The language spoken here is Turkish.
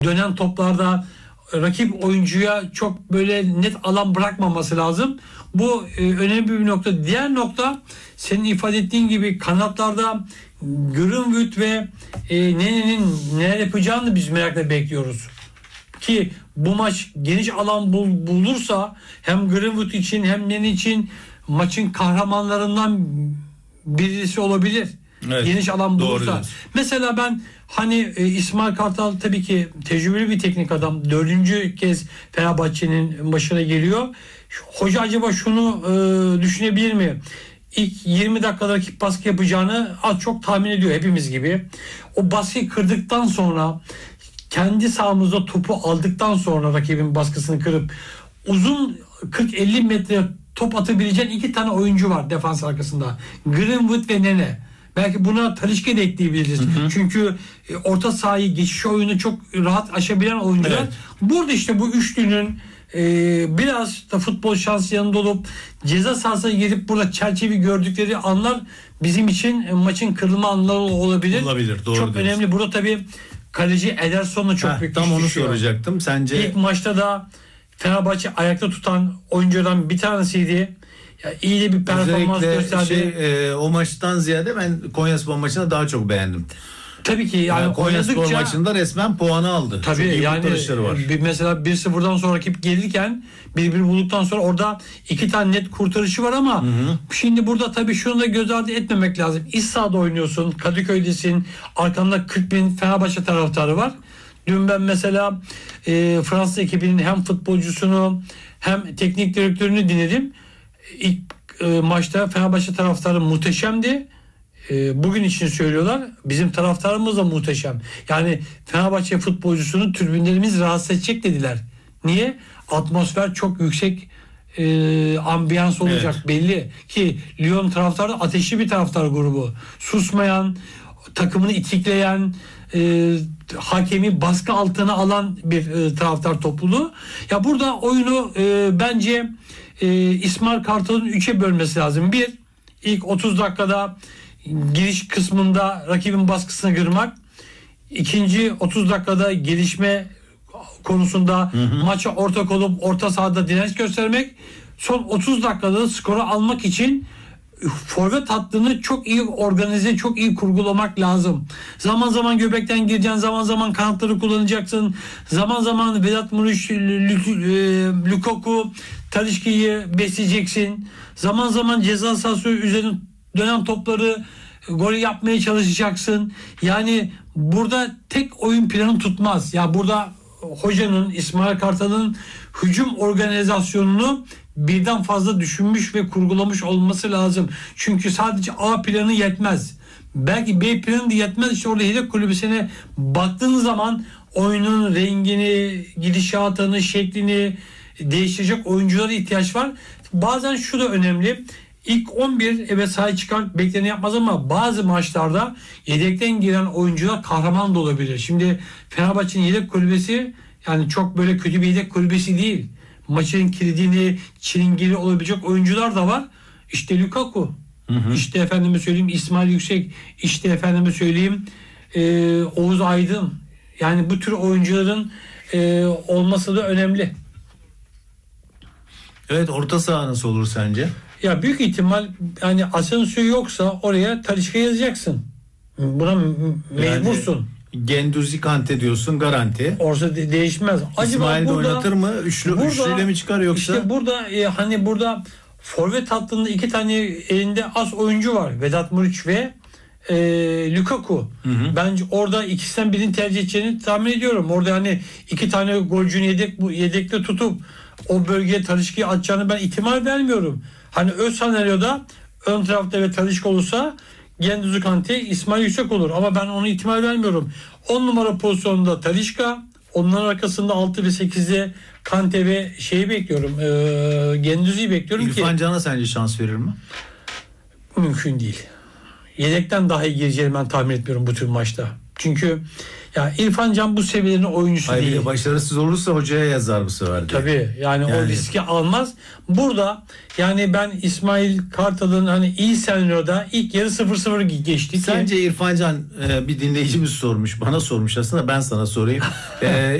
dönen toplarda rakip oyuncuya çok böyle net alan bırakmaması lazım. Bu önemli bir nokta. Diğer nokta, senin ifade ettiğin gibi kanatlarda Greenwood ve Nene'nin neler yapacağını biz merakla bekliyoruz. Ki bu maç geniş alan bulursa hem Greenwood için hem Nene için maçın kahramanlarından birisi olabilir. Evet, geniş alan bulursa. Mesela ben İsmail Kartal tabii ki tecrübeli bir teknik adam. 4. kez Fenerbahçe'nin başına geliyor. Hoca acaba şunu düşünebilir mi? İlk 20 dakikada rakip baskı yapacağını az çok tahmin ediyor, hepimiz gibi. O baskıyı kırdıktan sonra, kendi sahamızda topu aldıktan sonra rakibin baskısını kırıp uzun 40-50 metre top atabileceğin 2 tane oyuncu var defans arkasında. Greenwood ve Nene. Belki buna Talisca da ekleyebiliriz. Hı hı. Çünkü orta sahayı, geçiş oyunu çok rahat aşabilen oyuncular. Evet. Burada işte bu üçlünün biraz da futbol şansı yanında olup ceza sahasına gelip burada çerçeveyi gördükleri anlar bizim için maçın kırılma anları olabilir. Olabilir, doğru çok diyorsun. önemli. Burada tabii kaleci Ederson'la çok büyük tam onu düşüyor. soracaktım. Sence ilk maçta da Fenerbahçe ayakta tutan oyunculardan bir tanesiydi. Ya iyi de bir performans gösterdi. O maçtan ziyade ben Konyaspor maçını daha çok beğendim. Tabii ki yani Konyaspor maçında resmen puanı aldı. Tabii yani var. Mesela 1-0'dan sonra rakip gelirken 1-1 bulduktan sonra orada 2 tane net kurtarışı var ama şimdi burada tabii şunu da göz ardı etmemek lazım. İç sahada oynuyorsun, Kadıköy'desin, arkanda 40.000 Fenerbahçe taraftarı var. Dün ben mesela Fransız ekibinin hem futbolcusunu hem teknik direktörünü dinledim. İlk maçta Fenerbahçe taraftarı muhteşemdi. Bugün için söylüyorlar. Bizim taraftarımız da muhteşem. Yani Fenerbahçe futbolcusunu tribünlerimiz rahatsız edecek dediler. Niye? Atmosfer çok yüksek ambiyans olacak, evet. Belli ki Lyon taraftarı ateşli bir taraftar grubu. Susmayan, takımını itikleyen, hakemi baskı altına alan bir taraftar topluluğu. Ya burada oyunu bence İsmail Kartal'ın 3'e bölmesi lazım. Bir, ilk 30 dakikada giriş kısmında rakibin baskısını kırmak. İkinci 30 dakikada gelişme konusunda maça ortak olup orta sahada direnç göstermek. Son 30 dakikada skoru almak için forvet hattını çok iyi organize, çok iyi kurgulamak lazım. Zaman zaman göbekten gireceksin, zaman zaman kanatları kullanacaksın. Zaman zaman Vedat Muriç, Lukaku, Talisca'yı besleyeceksin. Zaman zaman ceza sahası üzerine dönen topları gol yapmaya çalışacaksın. Yani burada tek oyun planı tutmaz. Ya burada hocanın, İsmail Kartal'ın hücum organizasyonunu birden fazla düşünmüş ve kurgulamış olması lazım. Çünkü sadece A planı yetmez. Belki B planı da yetmez. İşte orada yedek kulübesine baktığın zaman oyunun rengini, gidişatını, şeklini değiştirecek oyunculara ihtiyaç var. Bazen şu da önemli. İlk 11 evet sahaya çıkar, beklenen yapmaz ama bazı maçlarda yedekten giren oyuncular kahraman da olabilir. Şimdi Fenerbahçe'nin yedek kulübesi yani çok böyle kötü bir yedek kulübesi değil. Maçın kilidini, çilingiri olabilecek oyuncular da var. İşte Lukaku, işte efendime söyleyeyim İsmail Yüksek, işte efendime söyleyeyim Oğuz Aydın. Yani bu tür oyuncuların olması da önemli. Evet, orta saha nasıl olur sence? Ya büyük ihtimal yani Asensio yoksa oraya Talisca yazacaksın. Buna mecbursun. Yani Genduzi, Kante diyorsun, garanti. Orası değişmez. İsmail de oynatır mı? Üçlüyle mi çıkar yoksa? İşte burada burada forvet hattında 2 tane elinde as oyuncu var. Vedat Muriç ve Lukaku. Bence orada ikisinden birini tercih edeceğini tahmin ediyorum. Orada hani 2 tane golcünü yedekte tutup o bölgeye Talisca'yı atacağını ben ihtimal vermiyorum. Hani öz senaryoda ön tarafta ve Talisca olursa Genduzi, Kante, İsmail Yüksek olur. Ama ben onu ihtimal vermiyorum. 10 numara pozisyonunda Talisca, onların arkasında 6 ve 8'de Kante ve bekliyorum. Genduzi'yi bekliyorum ki. İrfan Can'a sence şans verir mi? Mümkün değil. Yedekten daha iyi gireceğini ben tahmin etmiyorum bu tür maçta. Çünkü ya İrfan Can bu seviyenin oyuncusu Hayır, değil. başarısız olursa hocaya yazar bu sefer diye. Tabii yani o riski almaz. Burada yani ben İsmail Kartal'ın hani iyi senaryoda ilk yarı 0-0 geçti. Sence İrfan Can, bir dinleyicimiz sormuş, bana sormuş aslında, ben sana sorayım.